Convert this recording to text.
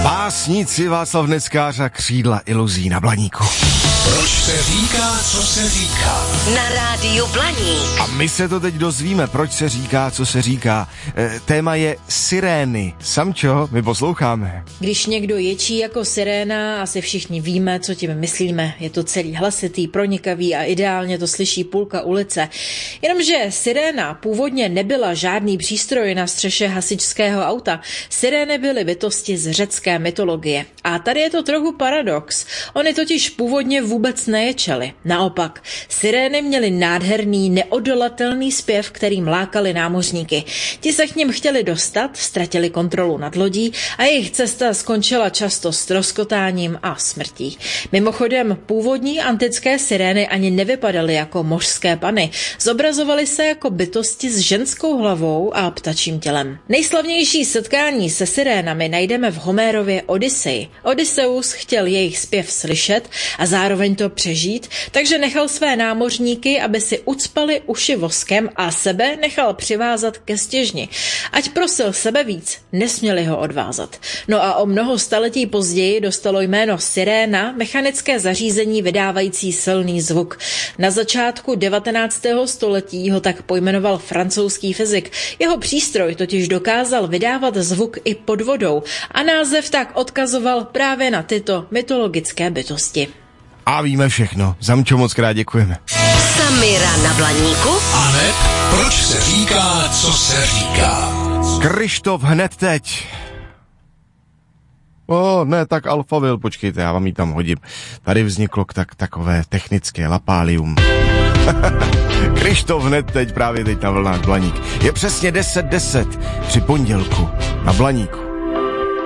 Básníci Václav Neckář a Křídla iluzí na Blaníku. Proč se říká, co se říká? Na rádiu Blaník. A my se to teď dozvíme, proč se říká, co se říká. Téma je sirény. Samčo, my posloucháme. Když někdo ječí jako siréna, asi všichni víme, co tím myslíme. Je to celý hlasitý, pronikavý a ideálně to slyší půlka ulice. Jenomže siréna původně nebyla žádný přístroj na střeše hasičského auta. Sirény byly bytosti z řecké mytologie. A tady je to trochu paradox. Oni totiž původně vůbec neječeli. Naopak, sirény měly nádherný, neodolatelný zpěv, kterým lákali námořníky. Ti se k nim chtěli dostat, ztratili kontrolu nad lodí a jejich cesta skončila často ztroskotáním a smrtí. Mimochodem, původní antické sirény ani nevypadaly jako mořské pany. Zobrazovaly se jako bytosti s ženskou hlavou a ptačím tělem. Nejslavnější setkání se sirénami najdeme v Homérově Odyseji. Odysseus chtěl jejich zpěv slyšet a zároveň to přežít, takže nechal své námořníky, aby si ucpali uši voskem a sebe nechal přivázat ke stěžni. Ať prosil sebe víc, nesměli ho odvázat. No a o mnoho staletí později dostalo jméno siréna mechanické zařízení vydávající silný zvuk. Na začátku 19. století ho tak pojmenoval francouzský fyzik. Jeho přístroj totiž dokázal vydávat zvuk i pod vodou a název tak odkazoval právě na tyto mytologické bytosti. A víme všechno. Zamčo, moc krát děkujeme. Samira na Blaníku. A hned, proč se říká, co se říká? Kryštof hned teď. Ne, tak Alphaville, počkejte, já vám ji tam hodím. Tady vzniklo takové technické lapálium. Kryštof hned teď, právě teď na vlnách Blaník. Je přesně 10:10 při pondělku na Blaníku.